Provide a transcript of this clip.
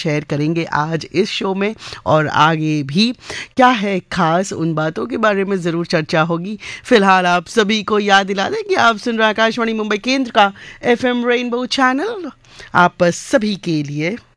Share करेंगे आज इस शो में, और आगे भी क्या है खास उन बातों के बारे में ज़रूर चर्चा होगी। फिलहाल आप सभी को याद दिला दें कि आप सुन रहे हैं आकाशवाणी मुंबई केंद्र का FM रेनबो चैनल, आप सभी के लिए